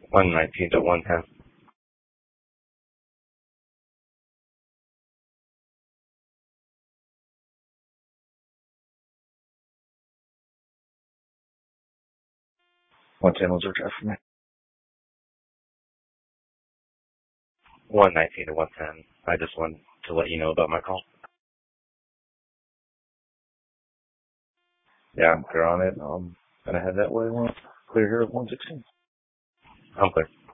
119 to 110. 110 was reserved for me. 119 to 110. I just wanted to let you know about my call. Yeah, I'm clear on it. I'm gonna head that way once clear here at 116. I'm clear.